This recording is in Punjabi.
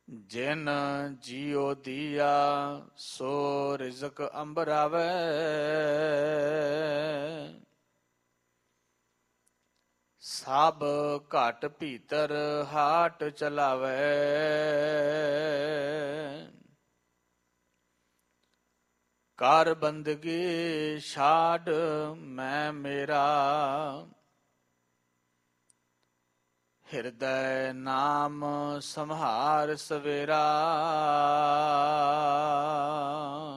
ਜਿਨ ਜੀਉ ਦੀਆ ਸੋ ਰਿਜ਼ਕ ਅੰਬਰਾਵੈ। ਸਭ ਘਟ ਭੀਤਰ ਹਾਟ ਚਲਾਵੈ। ਕਰ ਬੰਦਗੀ ਛਾੜ ਮੈਂ ਮੇਰਾ। ਹਿਰਦੈ ਨਾਮ ਸੰਹਾਰ ਸਵੇਰਾ।